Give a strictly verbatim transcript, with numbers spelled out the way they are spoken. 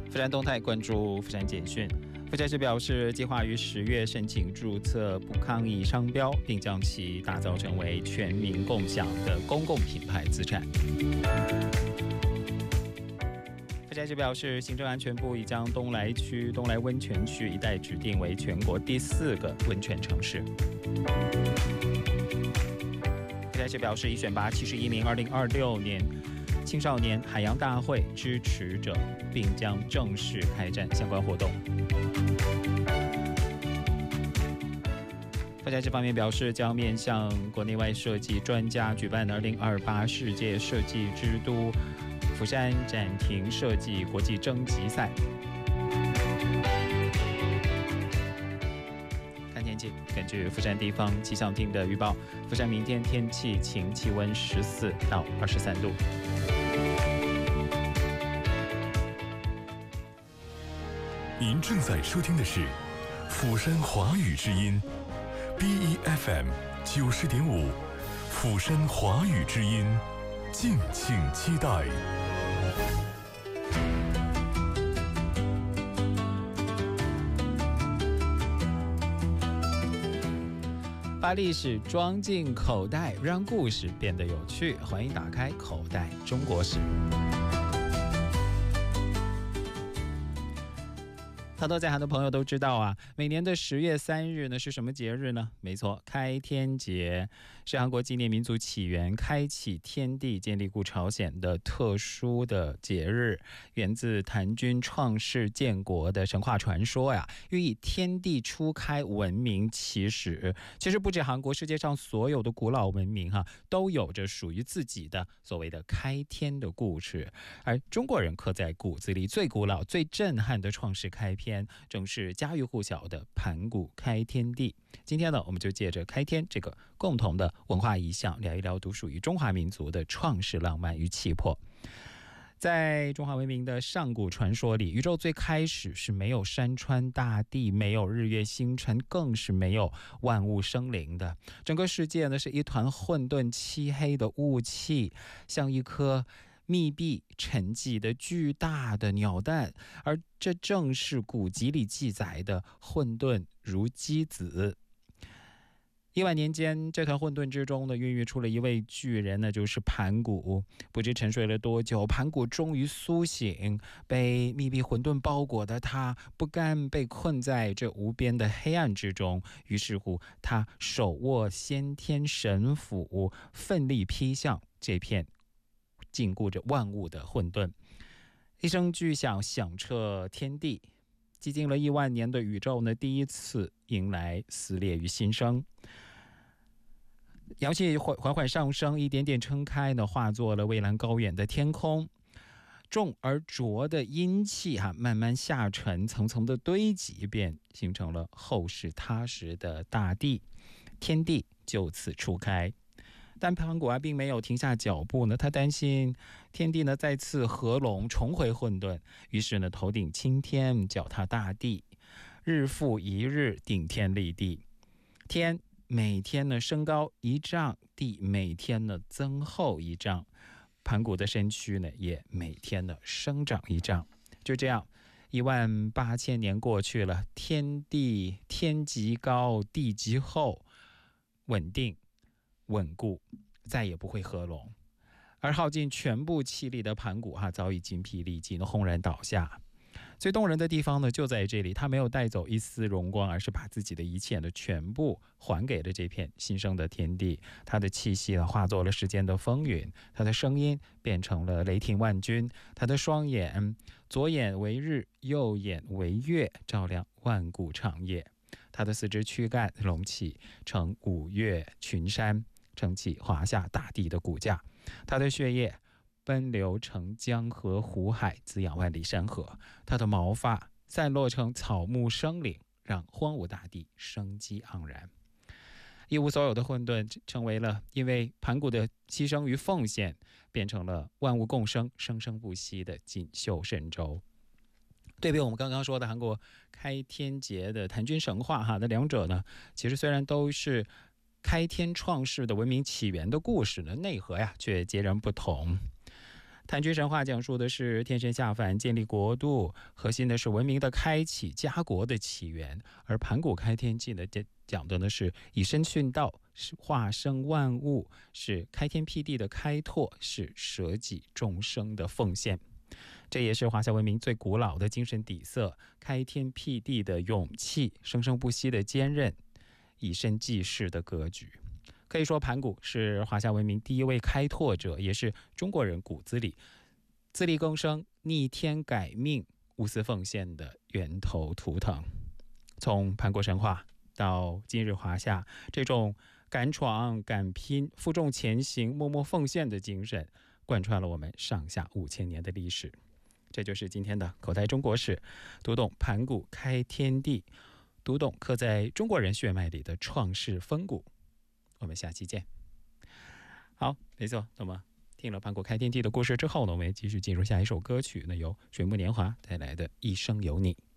富山动态关注富山简讯。富山市表示，计划于十月申请注册不抗议商标，并将其打造成为全民共享的公共品牌资产。富山市表示，行政安全部已将东来区、东来温泉区一带指定为全国第四个温泉城市。富山市表示，已选拔七十一名二零二六年青少年海洋大会支持者，并将正式开展相关活动。富山市方面表示，将面向国内外设计专家举办二零二八世界设计之都富山展亭设计国际征集赛。看天气，根据富山地方气象厅的预报，富山明天天气晴，气温十四到二十三度。 您正在收听的是釜山华语之音 B E F M 九十点五，釜山华语之音，敬请期待。 把历史装进口袋，让故事变得有趣。欢迎打开口袋中国史。很多在韩的朋友都知道啊，每年的十月三日呢是什么节日呢？没错，开天节，是韩国纪念民族起源、开启天地、建立故朝鲜的特殊的节日，源自檀君创世建国的神话传说呀，寓意天地初开，文明起始。其实不止韩国，世界上所有的古老文明哈、啊，都有着属于自己的所谓的开天的故事，而中国人刻在骨子里最古老、最震撼的创世开篇，正是家喻户晓的盘古开天地。今天呢，我们就借着开天这个共同的文化意象，聊一聊独属于中华民族的创世浪漫与气魄。在中华文明的上古传说里，宇宙最开始是没有山川大地，没有日月星辰，更是没有万物生灵的。整个世界呢，是一团混沌漆黑的雾气，像一颗密闭沉寂的巨大的鸟蛋，而这正是古籍里记载的混沌如鸡子。亿万年间，这团混沌之中呢，孕育出了一位巨人，那就是盘古。不知沉睡了多久，盘古终于苏醒，被密闭混沌包裹的他，不甘被困在这无边的黑暗之中，于是乎，他手握先天神斧，奋力劈向这片禁锢着万物的混沌。一声巨响响彻天地，寂静了亿万年的宇宙呢，第一次迎来撕裂与新生。阳气缓缓上升，一点点撑开呢，化作了蔚蓝高远的天空。重而浊的阴气哈、啊，慢慢下沉，层层的堆积，便形成了厚实踏实的大地，天地就此初开。但盘古啊，并没有停下脚步呢，他担心天地呢再次合拢，重回混沌，于是呢，头顶青天，脚踏大地，日复一日，顶天立地。天每天呢升高一丈，地每天呢增厚一丈，盘古的身躯呢也每天呢生长一丈。就这样，一万八千年过去了，天地天极高，地极厚，稳定稳固，再也不会合拢。而耗尽全部气力的盘古哈、啊，早已精疲力尽，轰然倒下。最动人的地方呢，就在这里，他没有带走一丝荣光，而是把自己的一切呢，全部还给了这片新生的天地。他的气息呢，化作了时间的风云；他的声音变成了雷霆万钧；他的双眼，左眼为日，右眼为月，照亮万古长夜；他的四肢躯干隆起成五岳群山，撑起华夏大地的骨架；他的血液奔流成江河湖海，滋养万里山河；它的毛发散落成草木生灵，让荒芜大地生机盎然。一无所有的混沌，成为了因为盘古的牺牲与奉献，变成了万物共生、生生不息的锦绣神州。对比我们刚刚说的韩国开天节的檀君神话哈，那两者呢，其实虽然都是开天创世的文明起源的故事呢，内核呀却截然不同。 谭军神话讲述的是天神下凡建立国度，核心的是文明的开启、家国的起源；而盘古开天记呢，讲的呢是以身殉道，是化生万物，是开天辟地的开拓，是舍己众生的奉献。这也是华夏文明最古老的精神底色，开天辟地的勇气，生生不息的坚韧，以身济世的格局。可以说，盘古是华夏文明第一位开拓者，也是中国人骨子里自力更生、逆天改命、无私奉献的源头图腾。从盘古神话到今日华夏，这种敢闯、敢拼、负重前行、默默奉献的精神，贯穿了我们上下五千年的历史。这就是今天的口袋中国史，读懂盘古开天地，读懂刻在中国人血脉里的创世风骨。我们下期见。好，没错。那么听了盘古开天地的故事之后呢，我们也继续进入下一首歌曲，那由水木年华带来的《一生有你》。